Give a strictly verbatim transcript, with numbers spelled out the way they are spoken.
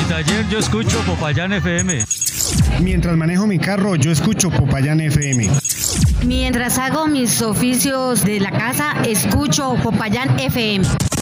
el taller yo escucho Popayán F M. Mientras manejo mi carro, yo escucho Popayán F M. Mientras hago mis oficios de la casa, escucho Popayán F M.